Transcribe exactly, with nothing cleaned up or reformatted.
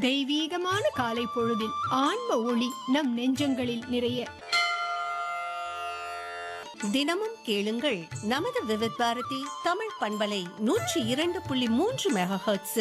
தெய்வீகமான காலை பொழுதில் ஆன்ம ஒளி நம் நெஞ்சங்களில் நிறைய தினமும் கேளுங்கள் நமது விவித் பாரதி தமிழ் பண்பலை நூற்றி இரண்டு புள்ளி மூன்று மெகா ஹெர்ட்ஸ்